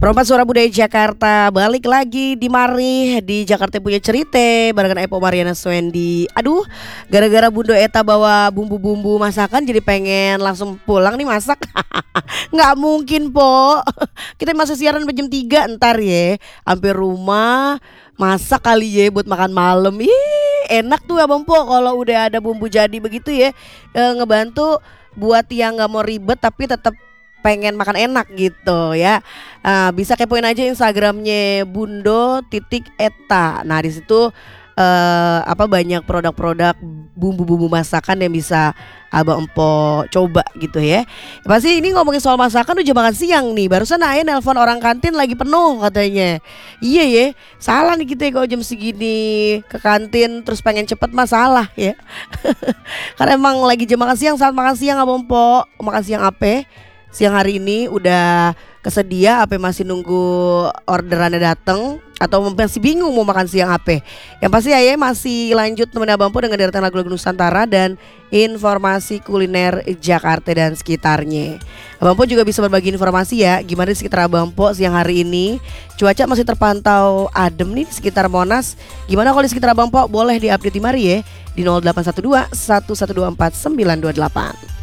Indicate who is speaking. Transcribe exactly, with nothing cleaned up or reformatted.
Speaker 1: Perempat Suara Budaya Jakarta balik lagi di mari di Jakarta punya cerita barengan Epo Mariana Swendi. Aduh, gara-gara Bundo Eta bawa bumbu-bumbu masakan jadi pengen langsung pulang nih masak. Nggak mungkin po. Kita masih siaran jam tiga ntar ya. Hampir rumah masak kali ya buat makan malam. Ih, enak tuh ya Bang Po kalau udah ada bumbu jadi begitu ya. E, ngebantu buat yang nggak mau ribet tapi tetap pengen makan enak gitu ya. Uh, bisa kepoin aja Instagramnya Bundo titik Eta. Nah di situ uh, apa banyak produk-produk bumbu-bumbu masakan yang bisa Abang Empo coba gitu ya. Pasti ini ngomongin soal masakan udah makan siang nih. Barusan Ayah nelpon orang kantin lagi penuh katanya. Iya ya, salah nih kita kalau jam segini ke kantin terus pengen cepet masalah ya. Karena emang lagi jam makan siang, saat makan siang Abang Empo. Makan siang apa? Siang hari ini udah kesedia apa masih nunggu orderannya dateng atau masih bingung mau makan siang apa? Yang pasti Ayah masih lanjut temen Abang Po dengan deretan lagu-lagu Nusantara dan informasi kuliner Jakarta dan sekitarnya. Abang Po juga bisa berbagi informasi ya gimana di sekitar Abang Po siang hari ini. Cuaca masih terpantau adem nih di sekitar Monas. Gimana kalau di sekitar Abang Po boleh diupdate di mari ya di nol delapan satu dua satu satu dua empat sembilan dua delapan.